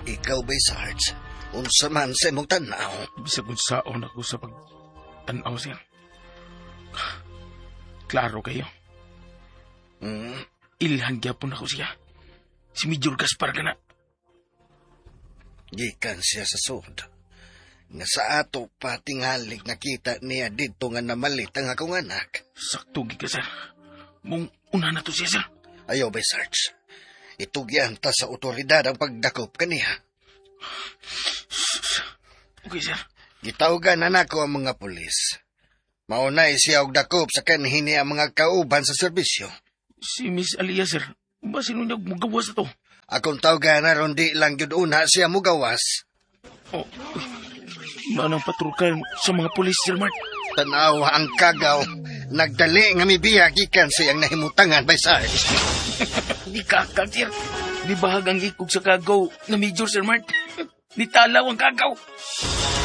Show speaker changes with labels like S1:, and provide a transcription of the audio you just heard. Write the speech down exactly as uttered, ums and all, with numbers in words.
S1: Ikaw ba'y Sarge? Unsa man sa imong tanaw?
S2: Bisag unsaon ako sa pagtanaw, sir. Klaro kayo.
S1: Hmm?
S2: Ilhan gyapon ako siya. Si Major Gaspar ka na.
S1: Gikan siya sa sud. Nga sa ato patinghalik nakita niya dito nga namalit ang akong anak.
S2: Sakto gi ka, sir. Mong una na to siya, sir.
S1: Ayaw ba'y Sarge? Itugyan ta sa otoridad ang pagdakop kaniya.
S2: Okay, sir.
S1: Gitawgan na nako ang mga pulis. Maunay siya og dakop sa kanhini ang mga kauban sa serbisyo.
S2: Si Miss Alia, sir. Ba sino niya magawas na to?
S1: Akong tawgan na ron di lang yun una siya mugawas.
S2: Oh, manang patrol sa mga pulis, sir Mark.
S1: Tanawa ang kagaw. Nagdali nga mibiya gikan siyang nahimutangan by Sarge.
S2: Di kakag, sir. Di bahagang ikog sa kagaw na Major, sir Mark. Di talaw ang kagaw.